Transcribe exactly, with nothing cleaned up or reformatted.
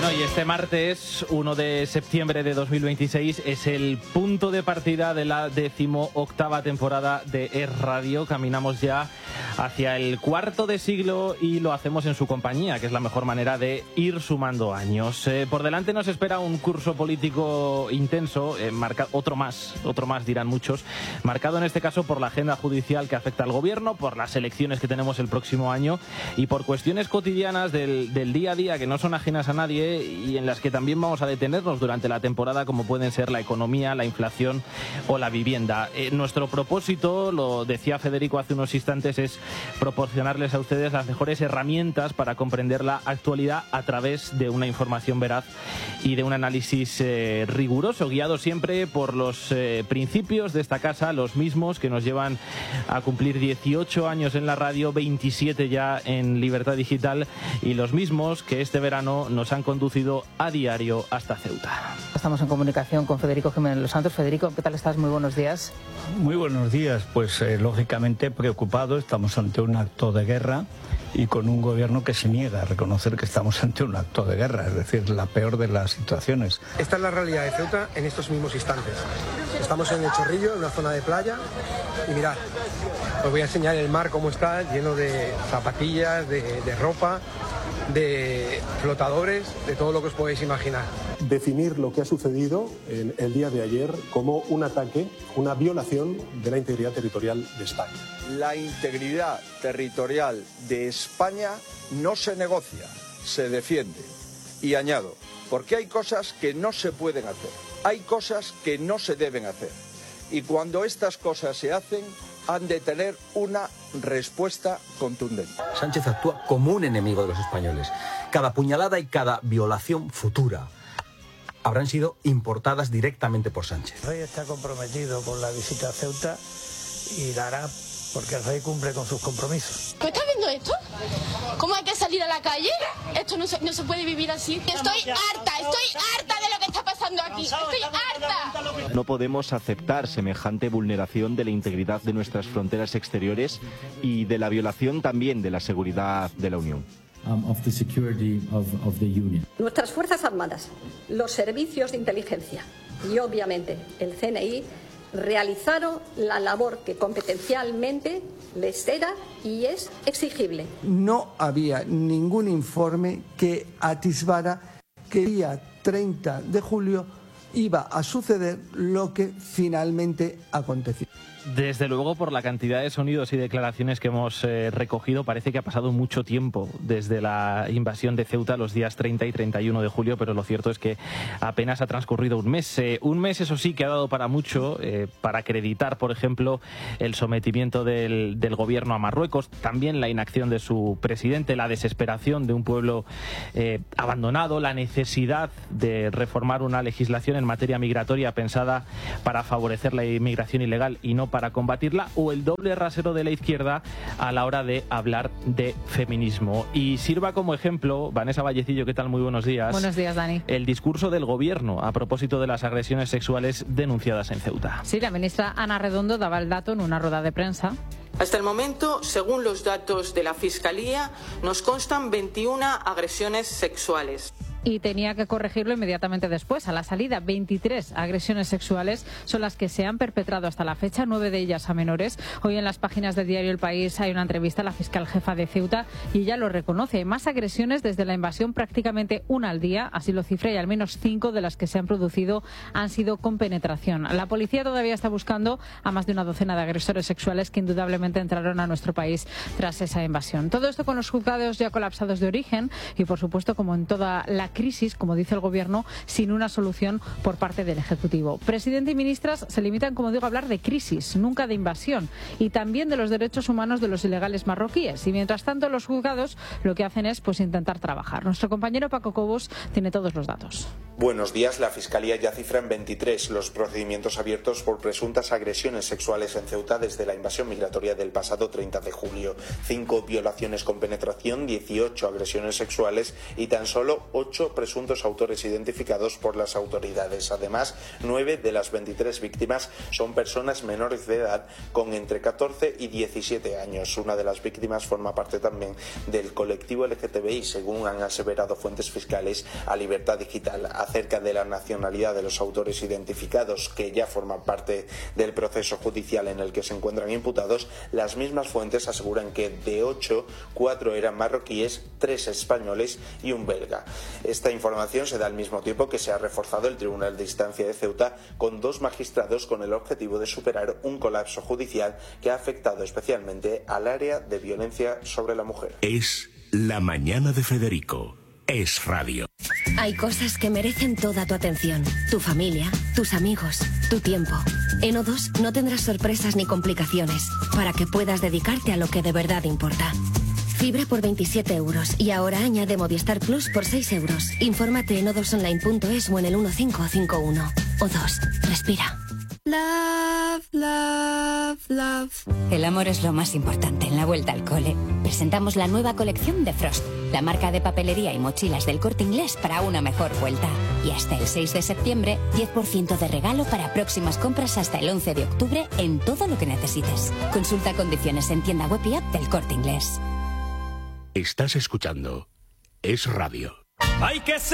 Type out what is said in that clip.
Bueno, y este martes, uno de septiembre de dos mil veintiséis, es el punto de partida de la decimoctava temporada de Es Radio. Caminamos ya hacia el cuarto de siglo y lo hacemos en su compañía, que es la mejor manera de ir sumando años. Eh, por delante nos espera un curso político intenso, eh, marca, otro más, otro más dirán muchos, marcado en este caso por la agenda judicial que afecta al gobierno, por las elecciones que tenemos el próximo año y por cuestiones cotidianas del, del día a día que no son ajenas a nadie y en las que también vamos a detenernos durante la temporada, como pueden ser la economía, la inflación o la vivienda. Eh, nuestro propósito, lo decía Federico hace unos instantes, es proporcionarles a ustedes las mejores herramientas para comprender la actualidad a través de una información veraz y de un análisis eh, riguroso, guiado siempre por los eh, principios de esta casa, los mismos que nos llevan a cumplir dieciocho años en la radio, veintisiete ya en Libertad Digital, y los mismos que este verano nos han conducido a diario hasta Ceuta. Estamos en comunicación con Federico Jiménez Los Santos. Federico, ¿qué tal estás? Muy buenos días. Muy buenos días. Pues eh, lógicamente preocupado, estamos ante un acto de guerra y con un gobierno que se niega a reconocer que estamos ante un acto de guerra, es decir, la peor de las situaciones. Esta es la realidad de Ceuta en estos mismos instantes. Estamos en el Chorrillo, en una zona de playa, y mirad, os voy a enseñar el mar cómo está, lleno de zapatillas, de, de ropa, de flotadores, de todo lo que os podéis imaginar. Definir lo que ha sucedido en el día de ayer como un ataque, una violación de la integridad territorial de España. La integridad territorial de España no se negocia, se defiende. Y añado, porque hay cosas que no se pueden hacer, hay cosas que no se deben hacer. Y cuando estas cosas se hacen, han de tener una respuesta contundente. Sánchez actúa como un enemigo de los españoles. Cada puñalada y cada violación futura habrán sido importadas directamente por Sánchez. El rey está comprometido con la visita a Ceuta y la hará porque el rey cumple con sus compromisos. ¿Tú estás viendo esto? ¿Cómo hay que salir a la calle? Esto no se, no se puede vivir así. Estoy harta, estoy harta de lo que está pasando aquí. Estoy harta. No podemos aceptar semejante vulneración de la integridad de nuestras fronteras exteriores y de la violación también de la seguridad de la Unión. Um, of the security of, of the Union. Nuestras Fuerzas Armadas, los servicios de inteligencia y obviamente el C N I realizaron la labor que competencialmente les era y es exigible. No había ningún informe que atisbara que el día treinta de julio iba a suceder lo que finalmente aconteció. Desde luego, por la cantidad de sonidos y declaraciones que hemos eh, recogido, parece que ha pasado mucho tiempo desde la invasión de Ceuta los días treinta y treinta y uno de julio, pero lo cierto es que apenas ha transcurrido un mes. Eh, un mes, eso sí, que ha dado para mucho, eh, para acreditar, por ejemplo, el sometimiento del, del gobierno a Marruecos, también la inacción de su presidente, la desesperación de un pueblo eh, abandonado, la necesidad de reformar una legislación en materia migratoria pensada para favorecer la inmigración ilegal y no para combatirla, o el doble rasero de la izquierda a la hora de hablar de feminismo. Y sirva como ejemplo, Vanessa Vallecillo, ¿qué tal? Muy buenos días. Buenos días, Dani. El discurso del gobierno a propósito de las agresiones sexuales denunciadas en Ceuta. Sí, la ministra Ana Redondo daba el dato en una rueda de prensa. Hasta el momento, según los datos de la Fiscalía, nos constan veintiuna agresiones sexuales. Y tenía que corregirlo inmediatamente después. A la salida, veintitrés agresiones sexuales son las que se han perpetrado hasta la fecha, nueve de ellas a menores. Hoy en las páginas del diario El País hay una entrevista a la fiscal jefa de Ceuta y ella lo reconoce. Hay más agresiones desde la invasión, prácticamente una al día, así lo cifra, y al menos cinco de las que se han producido han sido con penetración. La policía todavía está buscando a más de una docena de agresores sexuales que indudablemente entraron a nuestro país tras esa invasión. Todo esto con los juzgados ya colapsados de origen y, por supuesto, como en toda la crisis, como dice el Gobierno, sin una solución por parte del Ejecutivo. Presidente y ministras se limitan, como digo, a hablar de crisis, nunca de invasión, y también de los derechos humanos de los ilegales marroquíes. Y mientras tanto, los juzgados lo que hacen es pues intentar trabajar. Nuestro compañero Paco Cobos tiene todos los datos. Buenos días. La Fiscalía ya cifra en veintitrés los procedimientos abiertos por presuntas agresiones sexuales en Ceuta desde la invasión migratoria del pasado treinta de julio. Cinco violaciones con penetración, dieciocho agresiones sexuales y tan solo ocho presuntos autores identificados por las autoridades. Además, nueve de las veintitrés víctimas son personas menores de edad con entre catorce y diecisiete años. Una de las víctimas forma parte también del colectivo L G T B I, según han aseverado fuentes fiscales a Libertad Digital. Acerca de la nacionalidad de los autores identificados, que ya forman parte del proceso judicial en el que se encuentran imputados, las mismas fuentes aseguran que de ocho, cuatro eran marroquíes, tres españoles y un belga. Esta información se da al mismo tiempo que se ha reforzado el Tribunal de Instancia de Ceuta con dos magistrados con el objetivo de superar un colapso judicial que ha afectado especialmente al área de violencia sobre la mujer. Es La Mañana de Federico. Es radio. Hay cosas que merecen toda tu atención. Tu familia, tus amigos, tu tiempo. En O dos no tendrás sorpresas ni complicaciones para que puedas dedicarte a lo que de verdad importa. Fibra por veintisiete euros y ahora añade Movistar Plus por seis euros. Infórmate en o dos online punto es o en el uno cinco cinco uno. O dos. Respira. Love, love, love. El amor es lo más importante en la vuelta al cole. Presentamos la nueva colección de Frost, la marca de papelería y mochilas del Corte Inglés para una mejor vuelta. Y hasta el seis de septiembre, diez por ciento de regalo para próximas compras hasta el once de octubre en todo lo que necesites. Consulta condiciones en tienda web y app del Corte Inglés. Estás escuchando Es Radio. Hay que ser